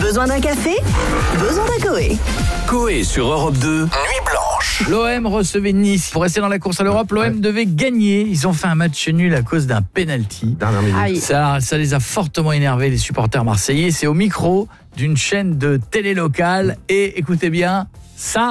Besoin d'un café? Besoin d'un Coé. Coé sur Europe 2, Nuit Blanche. L'OM recevait Nice. Pour rester dans la course à l'Europe, l'OM devait gagner. Ils ont fait un match nul à cause d'un penalty. Ça les a fortement énervés, les supporters marseillais. C'est au micro d'une chaîne de télé locale. Et écoutez bien, ça...